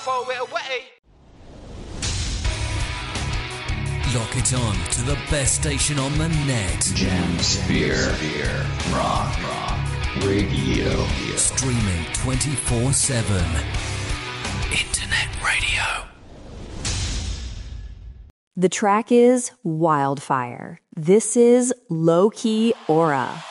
Throw it away. Lock it on to the best station on the net. Jam Sphere. Rock Radio. Streaming 24/7. Internet radio. The track is Wildfire. This is Low Key Aura.